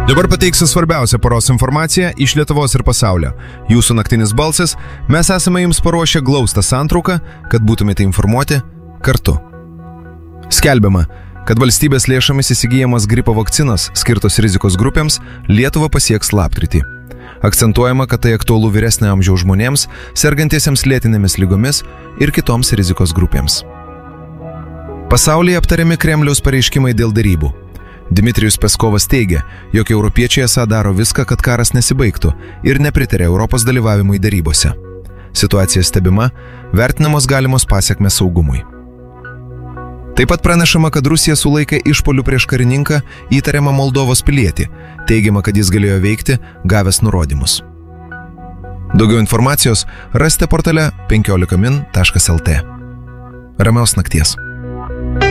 Dabar pateiksiu svarbiausią paros informaciją iš Lietuvos ir pasaulio. Jūsų naktinis balsas, mes esame jums paruošę glaustą santrauką, kad būtumėte informuoti kartu. Skelbiama, kad valstybės lėšomis įsigyjamas gripo vakcinos skirtos rizikos grupėms Lietuvą pasieks lapkritį. Akcentuojama, kad tai aktualu vyresnio amžiaus žmonėms, sergantiesiems lėtinėmis ligomis ir kitoms rizikos grupėms. Pasaulyje aptariami Kremliaus pareiškimai dėl derybų. Dmitrijus Peskovas teigia, jog europiečiai esą daro viską, kad karas nesibaigtų ir nepritarė Europos dalyvavimui derybose. Situacija stebima, vertinamos galimos pasekmės saugumui. Taip pat pranešama, kad Rusija sulaikė išpuolių prieš karininką įtariamą Moldovos pilietį, teigiama, kad jis galėjo veikti, gavęs nurodymus. Daugiau informacijos rasite portale 15min.lt. Ramios nakties.